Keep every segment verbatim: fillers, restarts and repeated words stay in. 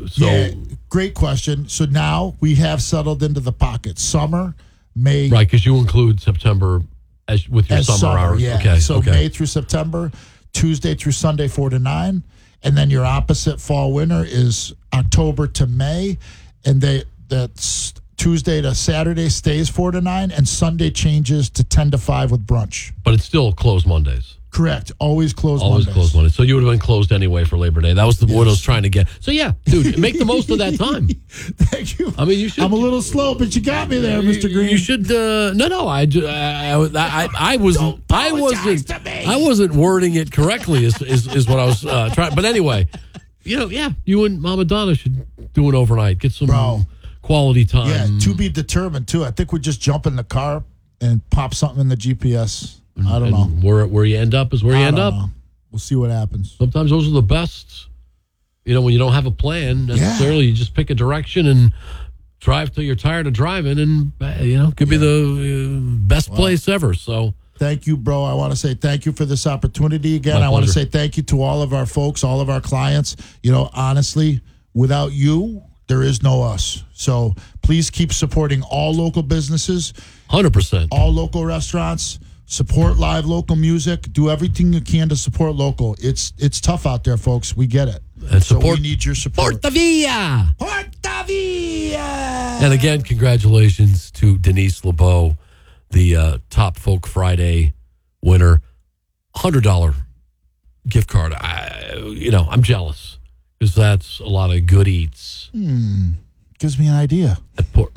So yeah, great question. So now we have settled into the pocket. Summer, May. Right, because you include September as with your as summer, summer hours. Yeah. Okay. So okay. May through September, Tuesday through Sunday, four to nine. And then your opposite fall winter is October to May. And they that's Tuesday to Saturday stays four to nine. And Sunday changes to ten to five with brunch. But it's still closed Mondays. Correct. Always closed Always Mondays. closed Mondays. So you would have been closed anyway for Labor Day. That was the Yes. what I was trying to get. So yeah, dude, make the most of that time. Thank you. I mean, you should. I'm a little slow, but you got me there, Mister Green. You should. Uh, no, no. I, ju- I, I, I, I was. Don't I apologize wasn't. to me. I wasn't wording it correctly. Is is, is what I was uh, trying. But anyway, you know, yeah, you and Mama Donna should do an overnight. Get some Bro. quality time. Yeah, to be determined, too. I think we just jump in the car and pop something in the G P S. I don't And know. Where where you end up is where you I end don't up. know. We'll see what happens. Sometimes those are the best. You know, when you don't have a plan necessarily, you just pick a direction and drive till you're tired of driving, and uh, you know, could be the uh, best place ever. So. Thank you, bro. I want to say thank you for this opportunity again. My I want to pleasure. say thank you to all of our folks, all of our clients. You know, honestly, without you, there is no us. So please keep supporting all local businesses, one hundred percent. all local restaurants. Support live local music. Do everything you can to support local. It's it's tough out there, folks. We get it. And so support we need your support. Porta Villa. Porta Villa. And again, congratulations to Denise LeBeau, the uh, Top Folk Friday winner. one hundred dollars gift card. I, you know, I'm jealous because that's a lot of good eats. Hmm. Gives me an idea. At Port-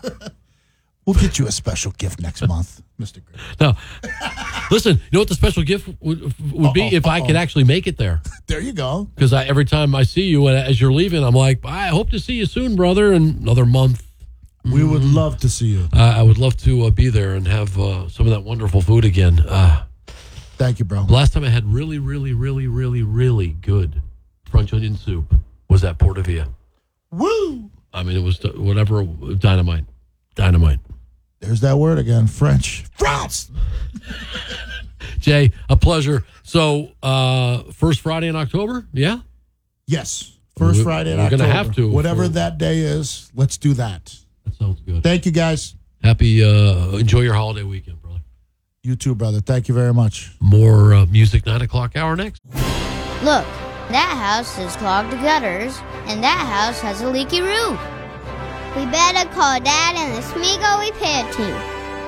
We'll get you a special gift next month, Mister Green. Now, listen, you know what the special gift would, would be Uh-oh, if I uh-oh. could actually make it there? There you go. Because I, every time I see you and as you're leaving, I'm like, I hope to see you soon, brother, in another month. We would love to see you. Uh, I would love to uh, be there and have uh, some of that wonderful food again. Uh, Thank you, bro. last time I had really, really, really, really, really good French onion soup was at Porta Villa. Woo! I mean, it was d- whatever, dynamite. Dynamite. There's that word again. French. France. Jay, a pleasure. So, uh, first Friday in October? Yeah? Yes. First We- Friday in we're October. gonna have to Whatever for- that day is, let's do that. That sounds good. Thank you, guys. Happy, uh, enjoy your holiday weekend, brother. You too, brother. Thank you very much. More uh, music, nine o'clock hour next. Look, that house has clogged gutters, and that house has a leaky roof. We better call Dad and the Smeagol repair team.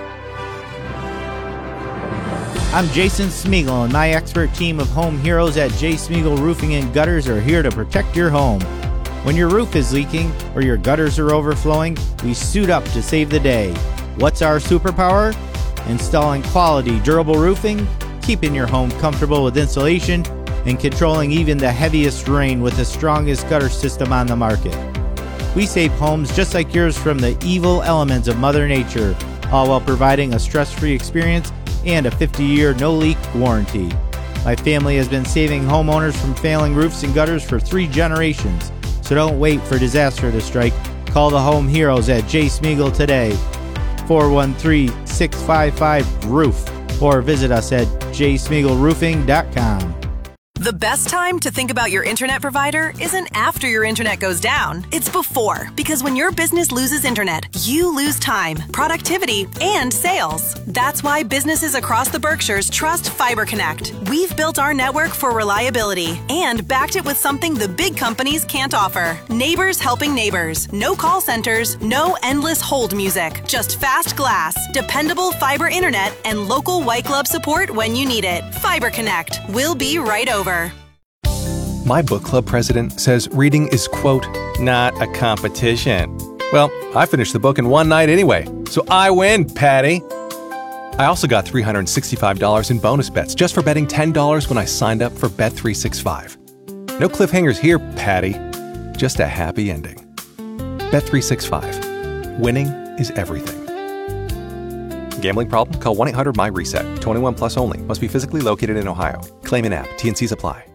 I'm Jason Smeagol, and my expert team of home heroes at J. Smeagol Roofing and Gutters are here to protect your home. When your roof is leaking or your gutters are overflowing, we suit up to save the day. What's our superpower? Installing quality, durable roofing, keeping your home comfortable with insulation, and controlling even the heaviest rain with the strongest gutter system on the market. We save homes just like yours from the evil elements of Mother Nature, all while providing a stress-free experience and a fifty-year no-leak warranty. My family has been saving homeowners from failing roofs and gutters for three generations, so don't wait for disaster to strike. Call the home heroes at J. Smeagol today, four one three, six five five, roof, or visit us at j smeagol roofing dot com. The best time to think about your internet provider isn't after your internet goes down. It's before, because when your business loses internet, you lose time, productivity, and sales. That's why businesses across the Berkshires trust Fiber Connect. We've built our network for reliability and backed it with something the big companies can't offer. Neighbors helping neighbors. No call centers, no endless hold music. Just fast glass, dependable fiber internet, and local white glove support when you need it. Fiber Connect. We'll be right over. My book club president says reading is, quote, not a competition. Well, I finished the book in one night anyway, so I win, Patty. I also got three hundred sixty-five dollars in bonus bets just for betting ten dollars when I signed up for Bet three sixty-five. No cliffhangers here, Patty. Just a happy ending. Bet three sixty-five. Winning is everything. Gambling problem? Call one eight hundred my reset. twenty-one plus only. Must be physically located in Ohio. Claim in app. T and C's apply.